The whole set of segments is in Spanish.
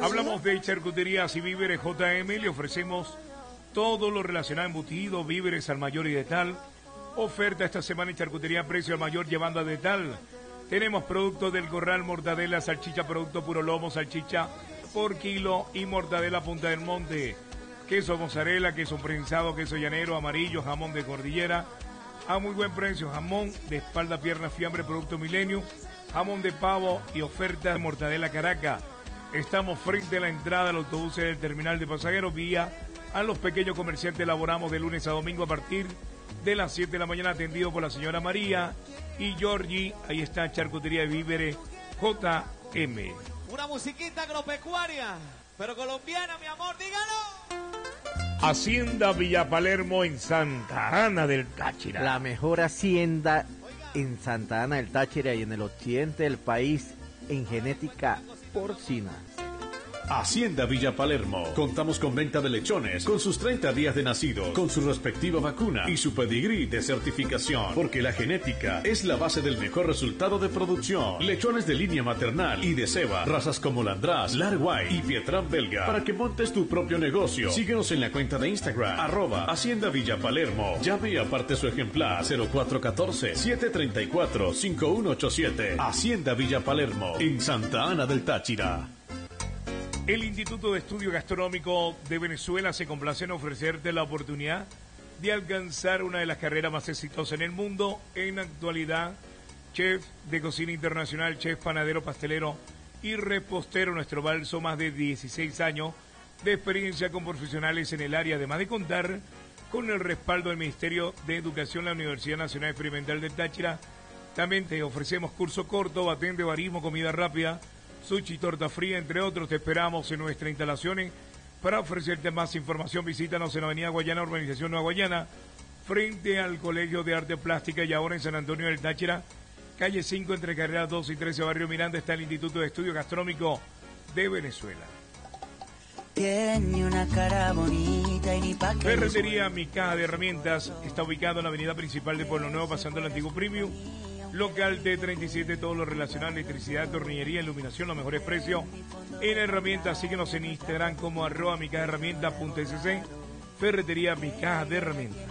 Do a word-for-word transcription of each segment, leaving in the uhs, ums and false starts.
Hablamos de charcuterías y víveres J M, le ofrecemos todo lo relacionado a embutido, víveres al mayor y de tal. Oferta esta semana en charcutería, precio al mayor llevando a de tal. Tenemos productos del Corral, mortadela, salchicha, producto puro lomo, salchicha por kilo y mortadela Punta del Monte. Queso mozzarella, queso prensado, queso llanero, amarillo, jamón de cordillera. A muy buen precio, jamón de espalda, pierna, fiambre, producto Milenio, jamón de pavo y oferta de mortadela Caracas. Estamos frente a la entrada del autobús del terminal de pasajeros, vía a los pequeños comerciantes. Elaboramos de lunes a domingo a partir de las siete de la mañana, atendido por la señora María y Georgie. Ahí está Charcutería de Víveres J M. Una musiquita agropecuaria, pero colombiana, mi amor, dígalo. Hacienda Villa Palermo en Santa Ana del Táchira. La mejor hacienda en Santa Ana del Táchira y en el occidente del país en genética porcina. Hacienda Villa Palermo. Contamos con venta de lechones con sus treinta días de nacido, con su respectiva vacuna y su pedigrí de certificación, porque la genética es la base del mejor resultado de producción. Lechones de línea maternal y de ceba, razas como Landrás, Larguay y Pietran Belga, para que montes tu propio negocio. Síguenos en la cuenta de Instagram, arroba Hacienda Villa Palermo. Llame y aparte su ejemplar cero cuatro uno cuatro, siete tres cuatro, cinco uno ocho siete. Hacienda Villa Palermo, en Santa Ana del Táchira. El Instituto de Estudio Gastronómico de Venezuela se complace en ofrecerte la oportunidad de alcanzar una de las carreras más exitosas en el mundo. En actualidad, chef de cocina internacional, chef panadero, pastelero y repostero. Nuestro balso, más de dieciséis años de experiencia con profesionales en el área, además de contar con el respaldo del Ministerio de Educación, la Universidad Nacional Experimental del Táchira. También te ofrecemos curso corto, batén de barismo, comida rápida, sushi, torta fría, entre otros. Te esperamos en nuestras instalaciones. Para ofrecerte más información, visítanos en Avenida Guayana, Urbanización Nueva Guayana, frente al Colegio de Arte Plástica, y ahora en San Antonio del Táchira, calle cinco, entre carreras doce y trece, Barrio Miranda, está el Instituto de Estudio Gastronómico de Venezuela. Tiene una cara bonita y ni pa' que Ferretería Mi Caja de Herramientas está ubicado en la avenida principal de Pueblo Nuevo, pasando el antiguo Premium. Local T treinta y siete, todo lo relacionado a electricidad, tornillería, iluminación, los mejores precios en herramientas. Síguenos en Instagram como arroba mi caja de herramientas punto s c. Ferretería Mi Caja de Herramientas.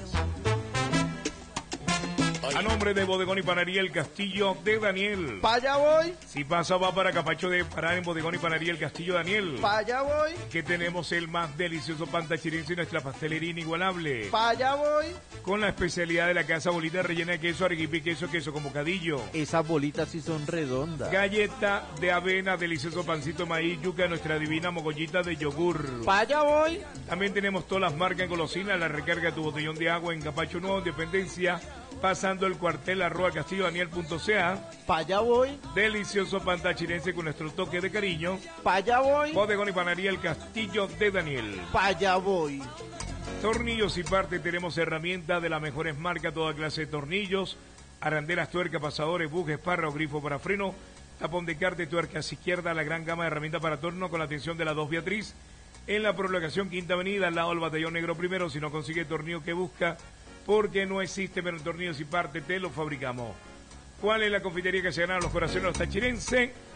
A nombre de Bodegón y Panadería El Castillo de Daniel. Pa' allá voy, Si pasa, va para Capacho de parar en Bodegón y Panadería El Castillo de Daniel. pa' allá voy, Que tenemos el más delicioso pan tachirense y nuestra pastelería inigualable. pa' allá voy. Con la especialidad de la casa, bolita rellena de queso, arequipe y queso, queso con bocadillo. Esas bolitas sí son redondas. Galleta de avena, delicioso pancito de maíz, yuca, nuestra divina mogollita de yogur. Pa' allá voy, También tenemos todas las marcas en golosina, la recarga de tu botellón de agua en Capacho Nuevo, Independencia, pasando el cuartel, arroba castillo daniel punto c a. pa' allá voy, Delicioso pan tachirense con nuestro toque de cariño. pa' allá voy, Bodegón y Panadería El Castillo de Daniel. pa' allá voy. Tornillos y parte, tenemos herramientas de las mejores marcas, toda clase de tornillos, arandelas, tuercas, pasadores, bujes, parra, grifo para freno, tapón de carte, tuercas izquierda, la gran gama de herramientas para torno con la atención de la dos Beatriz. En la prolongación Quinta Avenida, al lado del Batallón Negro Primero. Si no consigue el tornillo que busca, porque no existe, pero el tornillos y parte te lo fabricamos. ¿Cuál es la confitería que se gana los corazones de los tachirenses?